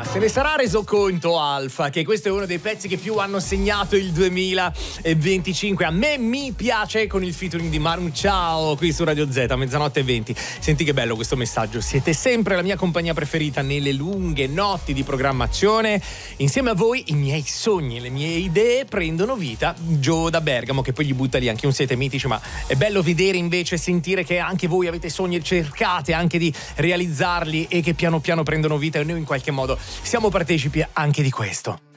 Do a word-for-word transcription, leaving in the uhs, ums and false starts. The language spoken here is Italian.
Ma se ne sarà reso conto Alfa che questo è uno dei pezzi che più hanno segnato il duemilaventicinque. A me mi piace, con il featuring di Manu Chao qui su Radio Z, mezzanotte e venti. Senti che bello questo messaggio. Siete sempre la mia compagnia preferita nelle lunghe notti di programmazione. Insieme a voi i miei sogni, le mie idee prendono vita. Gio da Bergamo, che poi gli butta lì anche un siete mitici, ma è bello vedere invece, sentire che anche voi avete sogni e cercate anche di realizzarli e che piano piano prendono vita, e noi in qualche modo siamo partecipi anche di questo.